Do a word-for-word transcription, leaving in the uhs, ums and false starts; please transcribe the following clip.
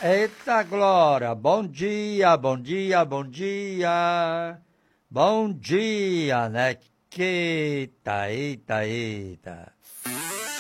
Eita Glória, bom dia, bom dia, bom dia, bom dia, né? Eita, eita, eita.